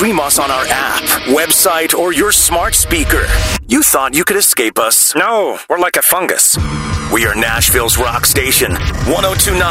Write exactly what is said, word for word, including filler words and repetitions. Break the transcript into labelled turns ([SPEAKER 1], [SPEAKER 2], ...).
[SPEAKER 1] stream us on our app, website, or your smart speaker. You thought you could escape us. No, we're like a fungus. We are Nashville's rock station, one oh two point nine